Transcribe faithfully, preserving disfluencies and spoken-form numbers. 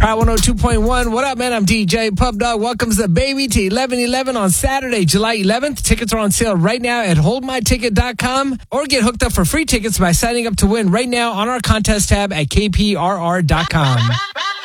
Power one oh two point one. What up, man? I'm D J Pub Dog. Welcomes the baby to eleven eleven on Saturday, July eleventh. Tickets are on sale right now at hold my ticket dot com or get hooked up for free tickets by signing up to win right now on our contest tab at K P R R dot com.